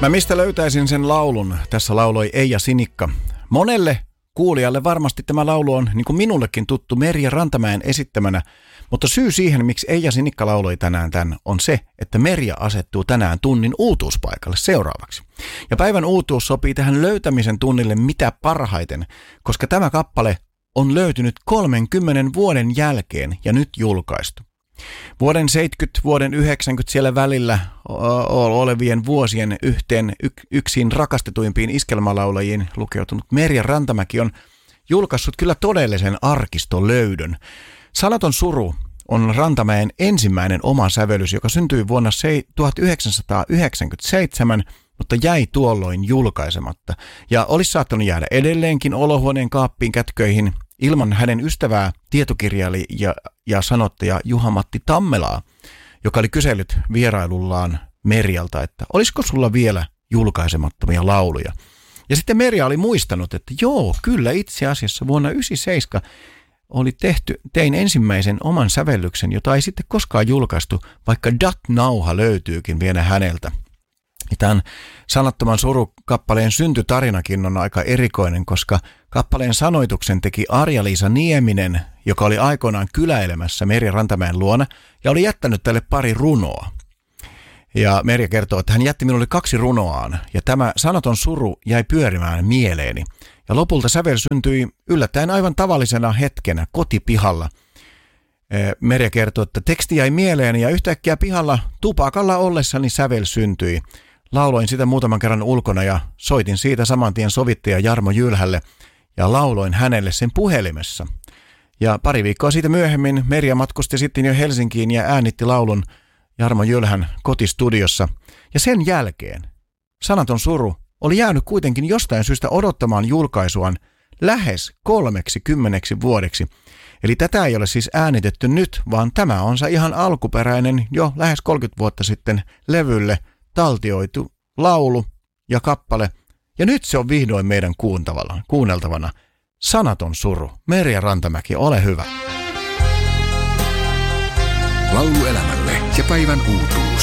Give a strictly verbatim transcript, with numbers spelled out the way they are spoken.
Mä mistä löytäisin sen laulun? Tässä lauloi Eija Sinikka. Monelle kuulijalle varmasti tämä laulu on, niin kuin minullekin tuttu, Merja Rantamäen esittämänä. Mutta syy siihen, miksi Eija Sinikka lauloi tänään tämän, on se, että Merja asettuu tänään tunnin uutuuspaikalle seuraavaksi. Ja päivän uutuus sopii tähän löytämisen tunnille mitä parhaiten, koska tämä kappale on löytynyt kolmenkymmenen vuoden jälkeen ja nyt julkaistu. Vuoden seitsemänkymmentä, vuoden yhdeksänkymmentä siellä välillä olevien vuosien yhteen yksin rakastetuimpiin iskelmälaulajiin lukeutunut Merja Rantamäki on julkaissut kyllä todellisen arkistolöydön. Sanaton suru on Rantamäen ensimmäinen oma sävellys, joka syntyi vuonna tuhatyhdeksänsataayhdeksänkymmentäseitsemän, mutta jäi tuolloin julkaisematta. Ja olisi saattanut jäädä edelleenkin olohuoneen kaappiin kätköihin ilman hänen ystävää tietokirjailija ja, ja sanottaja Juha-Matti Tammelaa, joka oli kysellyt vierailullaan Merjalta, että olisiko sulla vielä julkaisemattomia lauluja. Ja sitten Merja oli muistanut, että joo, kyllä itse asiassa vuonna yhdeksänkymmentäseitsemän oli tehty, tein ensimmäisen oman sävellyksen, jota ei sitten koskaan julkaistu, vaikka Dat-nauha löytyykin vielä häneltä. Ja tämän sanattoman surukappaleen syntytarinakin on aika erikoinen, koska kappaleen sanoituksen teki Arja-Liisa Nieminen, joka oli aikoinaan kyläilemässä Merja Rantamäen luona ja oli jättänyt tälle pari runoa. Ja Merja kertoo, että hän jätti minulle kaksi runoaan ja tämä sanaton suru jäi pyörimään mieleeni. Ja lopulta sävel syntyi yllättäen aivan tavallisena hetkenä kotipihalla. Merja kertoo, että teksti jäi mieleeni ja yhtäkkiä pihalla tupakalla ollessani sävel syntyi. Lauloin sitä muutaman kerran ulkona ja soitin siitä saman tien sovittaja Jarmo Jylhälle ja lauloin hänelle sen puhelimessa. Ja pari viikkoa siitä myöhemmin Merja matkusti sitten jo Helsinkiin ja äänitti laulun Jarmo Jylhän kotistudiossa. Ja sen jälkeen sanaton suru oli jäänyt kuitenkin jostain syystä odottamaan julkaisuaan lähes kolmeksi kymmeneksi vuodeksi. Eli tätä ei ole siis äänitetty nyt, vaan tämä on se ihan alkuperäinen jo lähes kolmekymmentä vuotta sitten levylle taltioitu laulu ja kappale. Ja nyt se on vihdoin meidän kuunneltavana. Sanaton suru. Merja Rantamäki, ole hyvä. Laulu elämälle ja päivän uutuus.